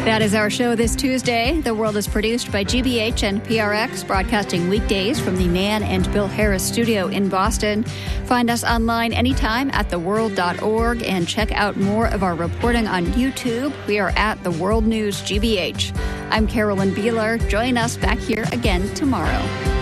That is our show this Tuesday. The World is produced by GBH and PRX, broadcasting weekdays from the Nan and Bill Harris studio in Boston. Find us online anytime at theworld.org and check out more of our reporting on YouTube. We are at The World News GBH. I'm Carolyn Beeler. Join us back here again tomorrow.